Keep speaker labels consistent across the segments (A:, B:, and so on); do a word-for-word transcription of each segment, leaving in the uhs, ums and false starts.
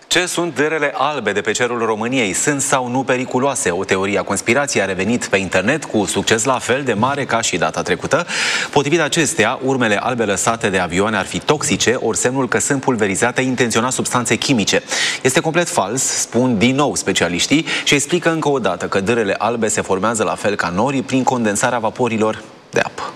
A: Ce sunt dârele albe de pe cerul României? Sunt sau nu periculoase? O teorie a conspirației a revenit pe internet cu succes la fel de mare ca și data trecută. Potrivit acesteia, urmele albe lăsate de avioane ar fi toxice, ori semnul că sunt pulverizate intenționat substanțe chimice. Este complet fals, spun din nou specialiștii și explică încă o dată că dârele albe se formează la fel ca norii prin condensarea vaporilor de apă.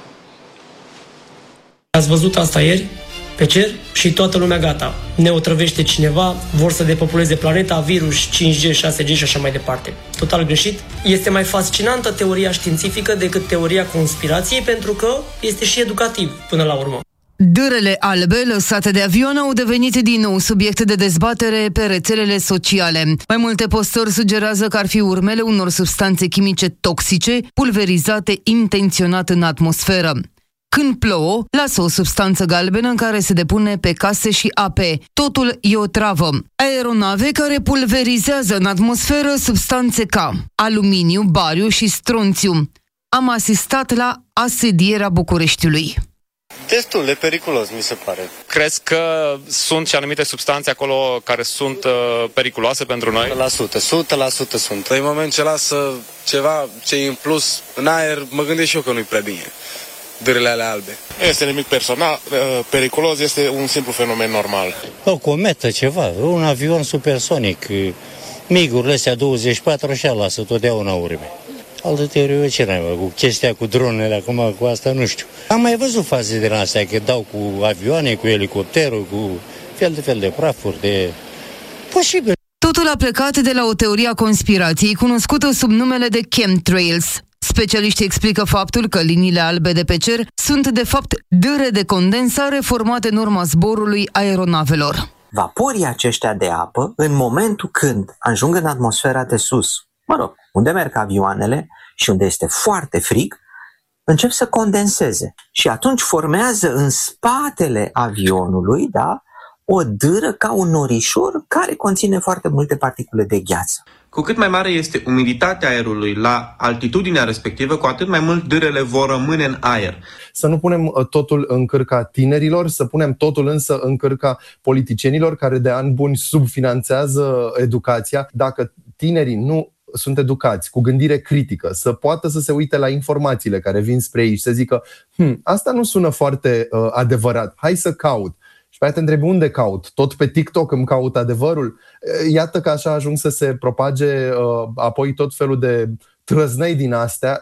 B: Ați văzut asta ieri? Pe cer și toată lumea gata. Ne otrăvește cineva, vor să depopuleze planeta, virus, cinci G, șase G și așa mai departe. Total greșit. Este mai fascinantă teoria științifică decât teoria conspirației pentru că este și educativ până la urmă.
C: Dârele albe lăsate de avion au devenit din nou subiect de dezbatere pe rețelele sociale. Mai multe postări sugerează că ar fi urmele unor substanțe chimice toxice pulverizate intenționat în atmosferă. Când plouă, lasă o substanță galbenă în care se depune pe case și ape. Totul e o travă. Aeronave care pulverizează în atmosferă substanțe ca aluminiu, bariu și stronțiu. Am asistat la asedierea Bucureștiului.
D: Destul de periculos, mi se pare.
E: Crezi că sunt și anumite substanțe acolo care sunt uh, periculoase pentru noi?
D: o sută la sută, o sută la sută sunt.
F: În moment ce lasă ceva ce e în plus în aer, mă gândesc și eu că nu-i prea bine. Dârele alea albe.
G: Este nimic personal, periculos, este un simplu fenomen normal.
H: O cometă, ceva, un avion supersonic, migurile astea douăzeci și patru, așa lasă totdeauna urme. Altă teorie, ce n-ai, cu chestia cu dronele, acum cu asta, nu știu. Am mai văzut faze din astea, că dau cu avioane, cu elicopterul, cu fel de fel de prafuri, de... Posibil.
C: Totul a plecat de la o teorie a conspirației cunoscută sub numele de chemtrails. Specialiștii explică faptul că liniile albe de pe cer sunt de fapt dâre de condensare formate în urma zborului aeronavelor.
I: Vaporii aceștia de apă, în momentul când ajung în atmosfera de sus, mă rog, unde merg avioanele și unde este foarte frig, încep să condenseze. Și atunci formează în spatele avionului, da, o dâră ca un norișor care conține foarte multe particule de gheață.
J: Cu cât mai mare este umiditatea aerului la altitudinea respectivă, cu atât mai mult dârele vor rămâne în aer.
K: Să nu punem totul în cârca tinerilor, să punem totul însă în cârca politicienilor care de ani buni subfinanțează educația. Dacă tinerii nu sunt educați, cu gândire critică, să poată să se uite la informațiile care vin spre ei și să zică hm, asta nu sună foarte uh, adevărat, hai să caut. Și pe aia te întrebi unde caut? Tot pe TikTok îmi caut adevărul? Iată că așa ajung să se propage uh, apoi tot felul de trăznăi din astea.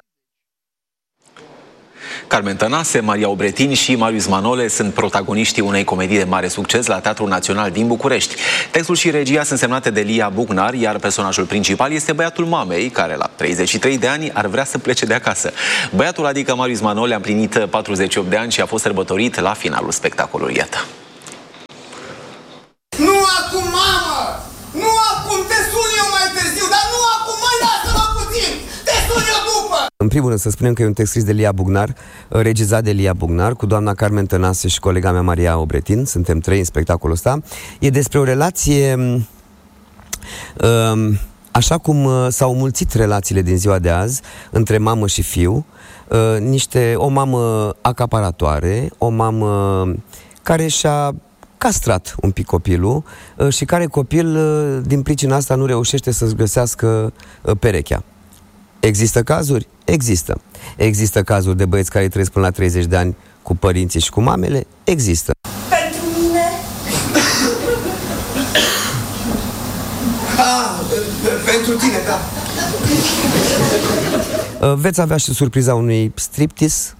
A: Carmen Tănase, Maria Obretin și Marius Manole sunt protagoniștii unei comedii de mare succes la Teatrul Național din București. Textul și regia sunt semnate de Lia Bugnar, iar personajul principal este băiatul mamei, care la treizeci și trei de ani ar vrea să plece de acasă. Băiatul, adică Marius Manole, a împlinit patruzeci și opt de ani și a fost sărbătorit la finalul spectacolului. Iată.
L: Nu acum, mamă! Nu acum, te sun eu mai târziu, dar nu acum, mai lasă-mă puțin! Te sun eu după!
M: În primul rând să spunem că e un text scris de Lia Bugnar, regizat de Lia Bugnar, cu doamna Carmen Tănase și colega mea Maria Obretin, suntem trei în spectacolul ăsta. E despre o relație, așa cum s-au mulțit relațiile din ziua de azi, între mamă și fiu, niște, o mamă acaparatoare, o mamă care și-a castrat un pic copilul și care copil, din pricina asta, nu reușește să-și găsească perechea. Există cazuri? Există. Există cazuri de băieți care trăiesc până la treizeci de ani cu părinții și cu mamele? Există.
L: Pentru mine? Ah, pentru tine, da.
M: Veți avea și surpriza unui striptease,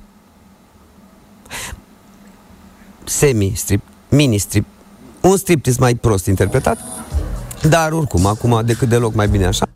M: semi-strip, mini-strip, un striptease mai prost interpretat, dar oricum, acum decât deloc mai bine așa.